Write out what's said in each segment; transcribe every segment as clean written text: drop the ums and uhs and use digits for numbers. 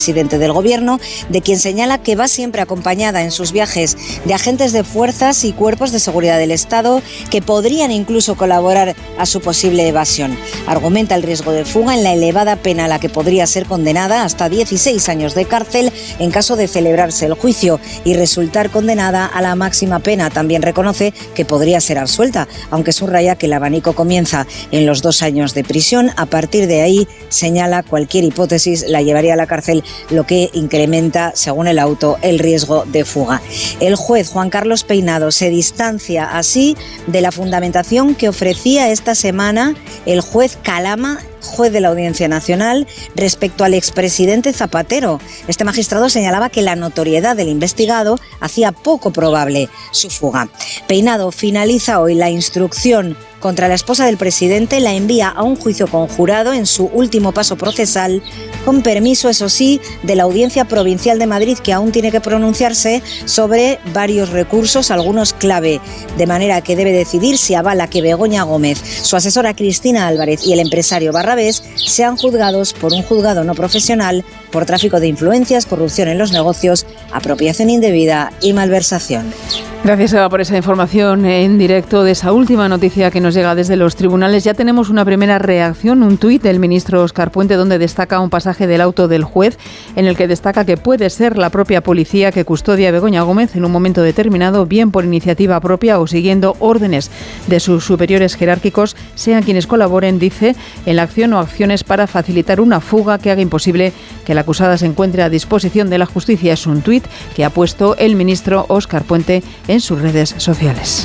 presidente del Gobierno, de quien señala que va siempre acompañada en sus viajes de agentes de fuerzas y cuerpos de seguridad del Estado que podrían incluso colaborar a su posible evasión. Argumenta el riesgo de fuga en la elevada pena a la que podría ser condenada, hasta 16 años de cárcel en caso de celebrarse el juicio y resultar condenada a la máxima pena. También reconoce que podría ser absuelta, aunque subraya que el abanico comienza en los 2 años de prisión. A partir de ahí, señala, cualquier hipótesis la llevaría a la cárcel, lo que incrementa, según el auto, el riesgo de fuga. El juez Juan Carlos Peinado se distancia así de la fundamentación que ofrecía esta semana el juez Calama, juez de la Audiencia Nacional, respecto al expresidente Zapatero. Este magistrado señalaba que la notoriedad del investigado hacía poco probable su fuga. Peinado finaliza hoy la instrucción contra la esposa del presidente, la envía a un juicio conjurado en su último paso procesal, con permiso, eso sí, de la Audiencia Provincial de Madrid, que aún tiene que pronunciarse sobre varios recursos, algunos clave, de manera que debe decidir si avala que Begoña Gómez, su asesora Cristina Álvarez y el empresario Barrabés sean juzgados por un juzgado no profesional por tráfico de influencias, corrupción en los negocios, apropiación indebida y malversación. Gracias, Eva, por esa información en directo de esa última noticia que nos llega desde los tribunales. Ya tenemos una primera reacción, un tuit del ministro Óscar Puente, donde destaca un pasaje del auto del juez en el que destaca que puede ser la propia policía que custodia a Begoña Gómez en un momento determinado, bien por iniciativa propia o siguiendo órdenes de sus superiores jerárquicos, sean quienes colaboren, dice, en la acción o acciones para facilitar una fuga que haga imposible que la acusada se encuentre a disposición de la justicia. Es un tuit que ha puesto el ministro Óscar Puente en sus redes sociales.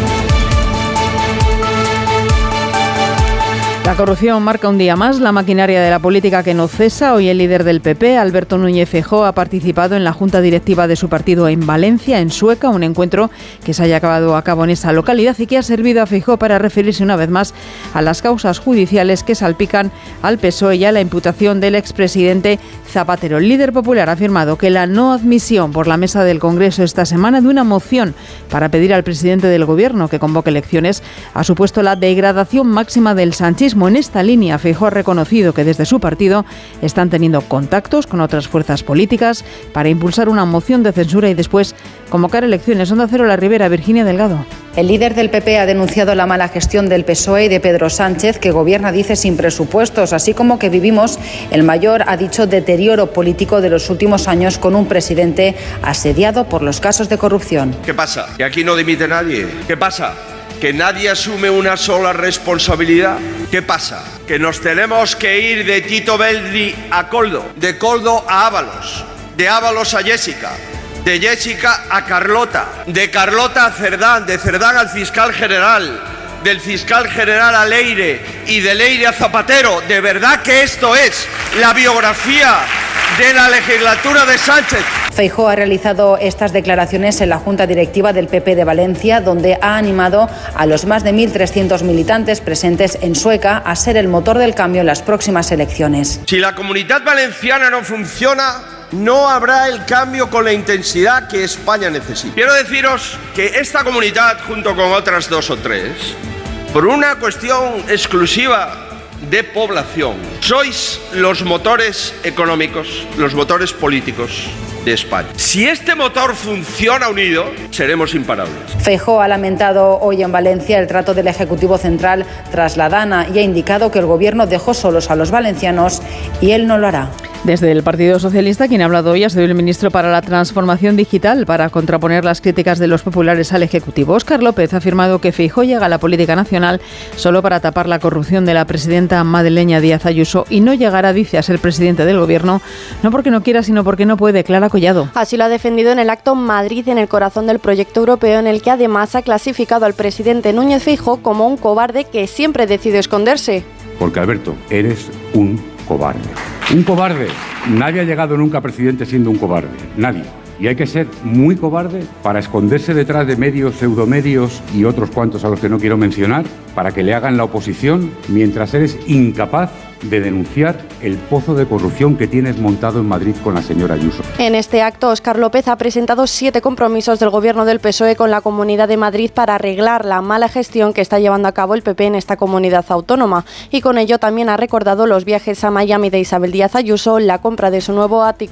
La corrupción marca un día más la maquinaria de la política que no cesa. Hoy el líder del PP, Alberto Núñez Feijóo, ha participado en la junta directiva de su partido en Valencia, en Sueca, un encuentro que se haya llevado a cabo en esa localidad y que ha servido a Feijóo para referirse una vez más a las causas judiciales que salpican al PSOE y a la imputación del expresidente Zapatero. El líder popular ha afirmado que la no admisión por la mesa del Congreso esta semana de una moción para pedir al presidente del Gobierno que convoque elecciones ha supuesto la degradación máxima del sanchismo. En esta línea, Feijóo ha reconocido que desde su partido están teniendo contactos con otras fuerzas políticas para impulsar una moción de censura y después convocar elecciones. Onda Cero, La Ribera, Virginia Delgado. El líder del PP ha denunciado la mala gestión del PSOE y de Pedro Sánchez, que gobierna, dice, sin presupuestos, así como que vivimos el mayor, ha dicho, deterioro político de los últimos años, con un presidente asediado por los casos de corrupción. ¿Qué pasa? ¿Que aquí no dimite nadie? ¿Qué pasa? ¿Que nadie asume una sola responsabilidad? ¿Qué pasa? ¿Que nos tenemos que ir de Tito Belli a Coldo, de Coldo a Ábalos, de Ábalos a Jessica, de Jessica a Carlota, de Carlota a Cerdán, de Cerdán al fiscal general, del fiscal general a Leire y de Leire a Zapatero? ¿De verdad que esto es la biografía de la legislatura de Sánchez? Feijóo ha realizado estas declaraciones en la Junta Directiva del PP de Valencia, donde ha animado a los más de 1.300 militantes presentes en Sueca a ser el motor del cambio en las próximas elecciones. Si la Comunidad Valenciana no funciona, no habrá el cambio con la intensidad que España necesita. Quiero deciros que esta comunidad, junto con otras 2 o 3, por una cuestión exclusiva de población, sois los motores económicos, los motores políticos de España. Si este motor funciona unido, seremos imparables. Feijóo ha lamentado hoy en Valencia el trato del Ejecutivo Central tras la Dana y ha indicado que el Gobierno dejó solos a los valencianos y él no lo hará. Desde el Partido Socialista, quien ha hablado hoy ha sido el ministro para la Transformación Digital para contraponer las críticas de los populares al Ejecutivo. Óscar López ha afirmado que Feijóo llega a la política nacional solo para tapar la corrupción de la presidenta madrileña Díaz Ayuso y no llegará, dice, a ser presidente del Gobierno, no porque no quiera, sino porque no puede. Clara Collado. Así lo ha defendido en el acto Madrid, en el corazón del proyecto europeo, en el que además ha clasificado al presidente Núñez Feijóo como un cobarde que siempre decide esconderse. Porque, Alberto, eres un cobarde. Un cobarde. Nadie ha llegado nunca a presidente siendo un cobarde. Nadie. Y hay que ser muy cobarde para esconderse detrás de medios, pseudomedios y otros cuantos a los que no quiero mencionar, para que le hagan la oposición, mientras eres incapaz de denunciar el pozo de corrupción que tienes montado en Madrid con la señora Ayuso. En este acto, Óscar López ha presentado 7 compromisos del Gobierno del PSOE con la Comunidad de Madrid para arreglar la mala gestión que está llevando a cabo el PP en esta comunidad autónoma. Y con ello también ha recordado los viajes a Miami de Isabel Díaz Ayuso, la compra de su nuevo ático